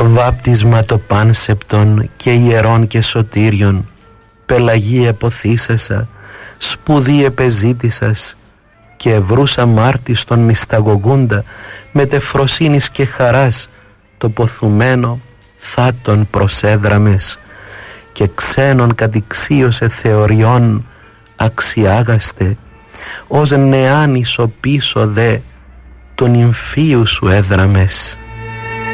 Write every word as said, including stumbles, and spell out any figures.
βάπτισμα το πάνσεπτον και ιερών και σωτήριον, πελαγή εποθήσασα, σπουδή επεζήτησας, και ευρούσα μάρτιστον μυσταγωγούντα, με τεφροσύνης και χαράς, το ποθουμένο θα τον προσέδραμες, και ξένον κατηξίωσε θεωριών αξιάγαστε, ως νεάνισο πίσω δε τον υμφίου σου έδραμες.